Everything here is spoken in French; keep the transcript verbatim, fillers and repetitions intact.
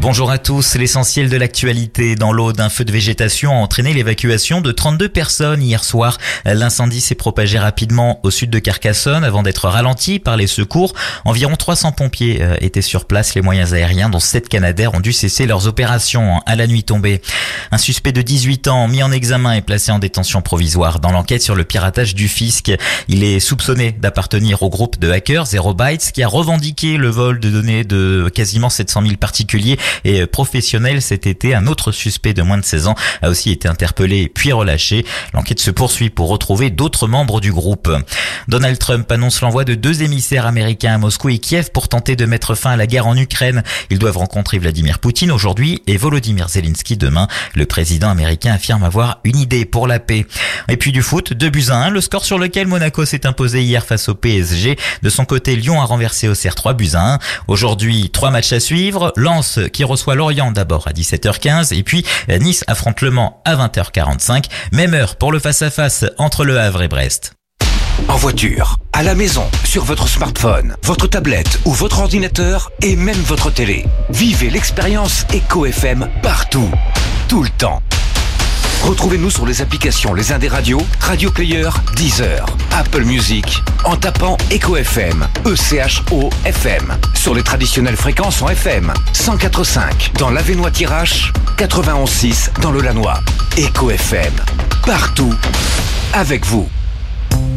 Bonjour à tous, l'essentiel de l'actualité. Dans l'Aude, un feu de végétation a entraîné l'évacuation de trente-deux personnes hier soir. L'incendie s'est propagé rapidement au sud de Carcassonne avant d'être ralenti par les secours. Environ trois cents pompiers étaient sur place. Les moyens aériens, dont sept Canadair, ont dû cesser leurs opérations à la nuit tombée. Un suspect de dix-huit ans mis en examen est placé en détention provisoire dans l'enquête sur le piratage du fisc. Il est soupçonné d'appartenir au groupe de hackers Zero Bytes qui a revendiqué le vol de données de quasiment sept cent mille particuliers et professionnels cet été. Un autre suspect de moins de seize ans a aussi été interpellé puis relâché. L'enquête se poursuit pour retrouver d'autres membres du groupe. Donald Trump annonce l'envoi de deux émissaires américains à Moscou et Kiev pour tenter de mettre fin à la guerre en Ukraine. Ils doivent rencontrer Vladimir Poutine aujourd'hui et Volodymyr Zelensky demain. Le président américain affirme avoir une idée pour la paix. Et puis du foot, deux buts à un, le score sur lequel Monaco s'est imposé hier face au P S G. De son côté, Lyon a renversé Auxerre trois buts à un. Aujourd'hui, trois matchs à suivre. Lens qui reçoit Lorient d'abord à dix-sept heures quinze et puis Nice affronte Le Mans à vingt heures quarante-cinq. Même heure pour le face-à-face entre Le Havre et Brest. En voiture, à la maison, sur votre smartphone, votre tablette ou votre ordinateur et même votre télé. Vivez l'expérience Echo F M partout, tout le temps. Retrouvez-nous sur les applications Les Indés Radio, Radio Player, Deezer, Apple Music, en tapant Echo F M, E C H O F M, sur les traditionnelles fréquences en F M, cent quatre virgule cinq dans l'Avesnois-Thiérache, quatre-vingt-onze virgule six dans le Lannoy. Echo F M, partout, avec vous.